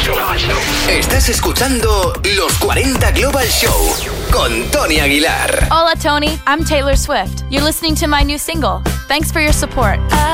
Estás escuchando Los 40 Global Show con Tony Aguilar. Hola, Tony. I'm Taylor Swift. You're listening to my new single. Thanks for your support.